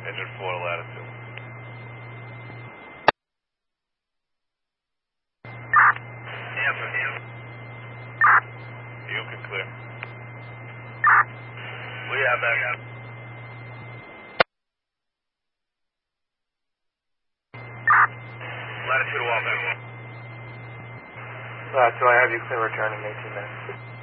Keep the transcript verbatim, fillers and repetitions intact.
Engine four to latitude. Answer, answer. You can clear. We have that. Latitude Walbeck. Uh, so I have you clear returning eighteen minutes.